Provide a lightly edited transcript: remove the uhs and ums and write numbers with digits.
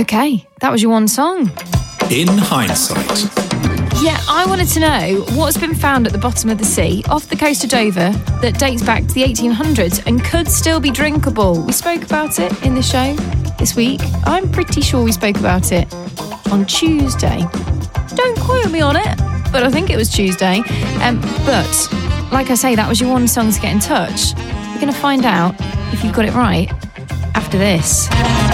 Okay, that was your one song. In hindsight. Yeah, I wanted to know what's been found at the bottom of the sea off the coast of Dover that dates back to the 1800s and could still be drinkable. We spoke about it in the show this week. I'm pretty sure we spoke about it on Tuesday. Don't quote me on it, but I think it was Tuesday. But, like I say, that was your one song to get in touch. We're going to find out if you've got it right after this.